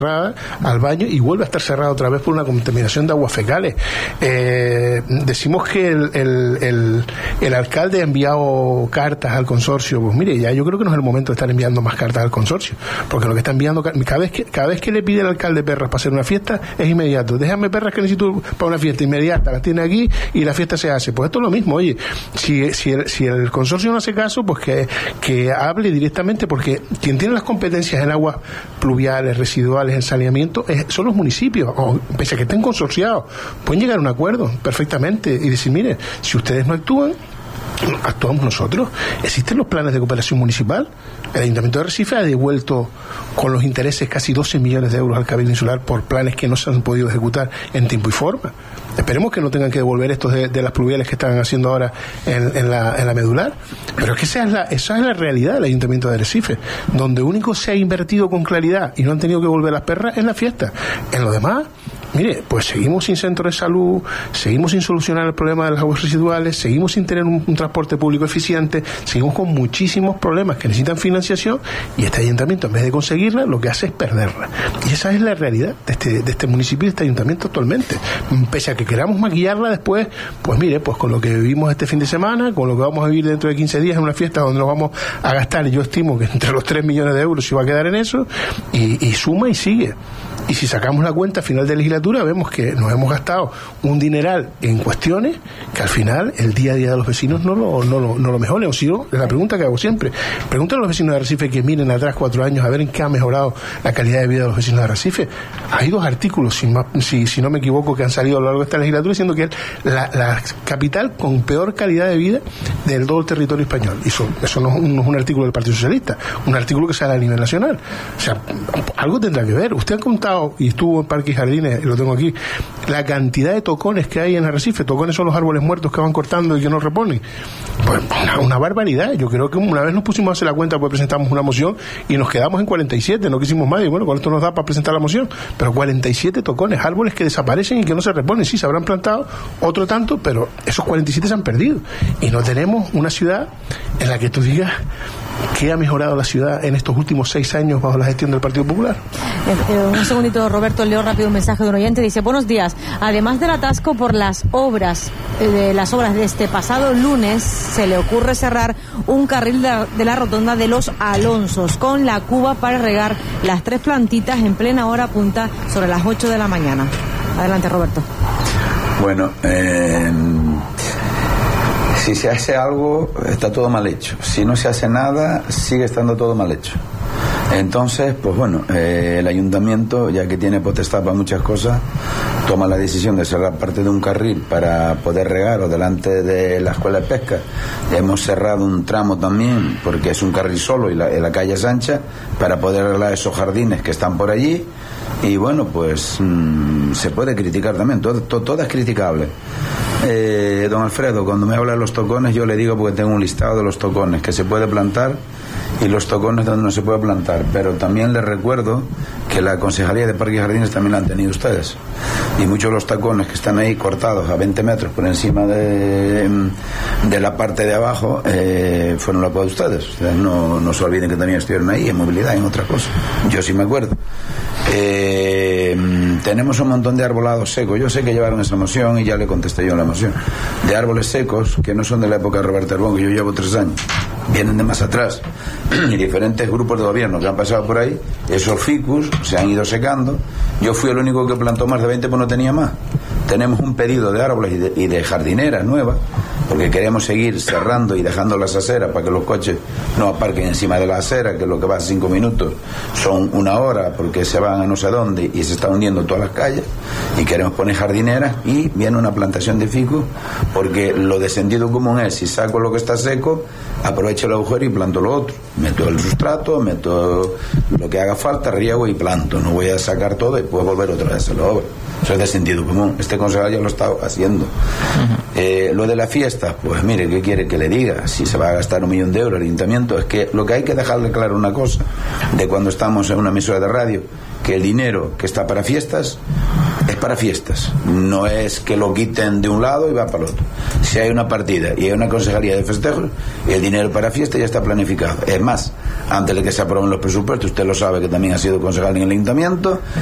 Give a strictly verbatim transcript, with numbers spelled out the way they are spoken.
al baño y vuelve a estar cerrada otra vez por una contaminación de aguas fecales. Eh, decimos que el, el, el, el alcalde ha enviado cartas al consorcio. Pues mire, ya yo creo que no es el momento de estar enviando más cartas al consorcio, porque lo que está enviando cada vez que cada vez que le pide el alcalde Perras para hacer una fiesta es inmediato. Déjame Perras que necesito para una fiesta inmediata, la tiene aquí y la fiesta se hace. Pues esto es lo mismo. Oye, si, si, el, si el consorcio no hace caso, pues que, que hable directamente, porque quien tiene las competencias en aguas pluviales, residuales, en saneamiento, es, son los municipios, o pese a que estén consorciados, pueden llegar a un acuerdo perfectamente y decir, mire, si ustedes no actúan, actuamos nosotros. Existen los planes de cooperación municipal. El Ayuntamiento de Arrecife ha devuelto con los intereses casi doce millones de euros al Cabildo Insular por planes que no se han podido ejecutar en tiempo y forma. Esperemos que no tengan que devolver estos de, de las pluviales que están haciendo ahora en, en, la, en la medular. Pero es que esa es, la, esa es la realidad del Ayuntamiento de Arrecife, donde único se ha invertido con claridad y no han tenido que volver las perras en la fiesta. En lo demás, mire, pues seguimos sin centro de salud, seguimos sin solucionar el problema de las aguas residuales, seguimos sin tener un, un transporte público eficiente, seguimos con muchísimos problemas que necesitan financiación, y este ayuntamiento, en vez de conseguirla, lo que hace es perderla. Y esa es la realidad de este, de este municipio y de este ayuntamiento actualmente. Pese a que queramos maquillarla después, pues mire, pues con lo que vivimos este fin de semana, con lo que vamos a vivir dentro de quince días en una fiesta donde nos vamos a gastar, yo estimo que entre los tres millones de euros se va a quedar en eso, y, y suma y sigue. Y si sacamos la cuenta a final de legislatura, vemos que nos hemos gastado un dineral en cuestiones que al final el día a día de los vecinos no lo, no lo, no lo mejoran. O si no, es la pregunta que hago siempre. Pregúntale a los vecinos de Arrecife que miren atrás cuatro años a ver en qué ha mejorado la calidad de vida de los vecinos de Arrecife. Hay dos artículos, si, si, si no me equivoco, que han salido a lo largo de esta legislatura diciendo que es la, la capital con peor calidad de vida de todo el territorio español. Y eso, eso no, no es un artículo del Partido Socialista, un artículo que sale a nivel nacional. O sea, algo tendrá que ver. Usted ha contado, y estuvo en Parques y Jardines, y lo tengo aquí, la cantidad de tocones que hay en Arrecife. Tocones son los árboles muertos que van cortando y que no reponen. Pues una, una barbaridad. Yo creo que una vez nos pusimos a hacer la cuenta, pues presentamos una moción y nos quedamos en cuarenta y siete, no quisimos más, y bueno, con esto nos da para presentar la moción, pero cuarenta y siete tocones, árboles que desaparecen y que no se reponen. Sí, se habrán plantado otro tanto, pero esos cuarenta y siete se han perdido, y no tenemos una ciudad en la que tú digas que ha mejorado la ciudad en estos últimos seis años bajo la gestión del Partido Popular. Eh, eh, un segundito, Roberto, leo rápido un mensaje de un oyente. Dice, buenos días, además del atasco por las obras eh, de las obras de este pasado lunes, se le ocurre cerrar un carril de, de la rotonda de los Alonsos con la cuba para regar las tres plantitas en plena hora punta sobre las ocho de la mañana. Adelante, Roberto. Bueno, eh... si se hace algo, está todo mal hecho. Si no se hace nada, sigue estando todo mal hecho. Entonces, pues bueno, eh, el ayuntamiento, ya que tiene potestad para muchas cosas, toma la decisión de cerrar parte de un carril para poder regar, o delante de la escuela de pesca. Hemos cerrado un tramo también, porque es un carril solo y la, la calle es ancha, para poder arreglar esos jardines que están por allí. Y bueno, pues mmm, se puede criticar también, todo, todo, todo es criticable. Eh, don Alfredo, cuando me habla de los tocones, yo le digo, porque tengo un listado de los tocones que se puede plantar y los tocones donde no se puede plantar, pero también les recuerdo que la Concejalía de Parques y Jardines también la han tenido ustedes, y muchos de los tacones que están ahí cortados a veinte metros por encima de, de la parte de abajo eh, fueron la culpa de ustedes. Ustedes no, no se olviden que también estuvieron ahí en movilidad y en otras cosas. Yo sí me acuerdo. Eh, tenemos un montón de arbolados secos. Yo sé que llevaron esa moción y ya le contesté yo en la moción, de árboles secos que no son de la época de Roberto Arbón, que yo llevo tres años, vienen de más atrás, y diferentes grupos de gobierno que han pasado por ahí, esos ficus se han ido secando. Yo fui el único que plantó más de veinte, pues no tenía más. Tenemos un pedido de árboles y de, y de jardineras nuevas, porque queremos seguir cerrando y dejando las aceras para que los coches no aparquen encima de la acera, que lo que va a cinco minutos son una hora, porque se van a no sé dónde y se está hundiendo todas las calles. Y queremos poner jardineras, y viene una plantación de ficus, porque lo de sentido común es, si saco lo que está seco, aprovecho el agujero y planto lo otro. Meto el sustrato, meto lo que haga falta, riego y planto. No voy a sacar todo y puedo volver otra vez a la obra. Eso es de sentido común. Este concejal ya lo está haciendo. Uh-huh. Eh, lo de la fiesta, pues mire, ¿qué quiere que le diga? Si se va a gastar un millón de euros el ayuntamiento, es que lo que hay que dejarle claro una cosa, de cuando estamos en una emisora de radio, que el dinero que está para fiestas es para fiestas, no es que lo quiten de un lado y va para el otro. Si hay una partida y hay una consejería de festejos, el dinero para fiestas ya está planificado. Es más, antes de que se aprueben los presupuestos, usted lo sabe que también ha sido concejal en el ayuntamiento,